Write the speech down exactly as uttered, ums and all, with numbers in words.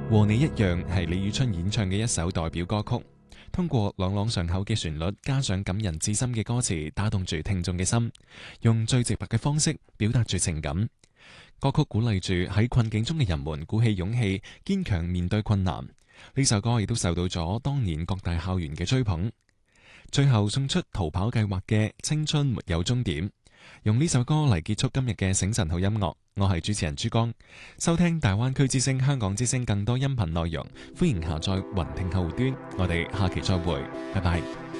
和你一樣係李宇春演唱嘅一首代表歌曲，通過朗朗上口嘅旋律，加上感人至深嘅歌詞，打動住聽眾嘅心，用最直白嘅方式表達住情感。歌曲鼓勵住喺困境中嘅人們鼓起勇氣，堅強面對困難。呢首歌亦都受到咗當年各大校園嘅追捧。最後送出逃跑計劃嘅《青春沒有終點》，用呢首歌嚟結束今日嘅醒晨好音樂。我係主持人珠江，收聽大灣區之聲、香港之聲更多音頻內容，歡迎下載雲聽客戶端。我哋下期再會，拜拜。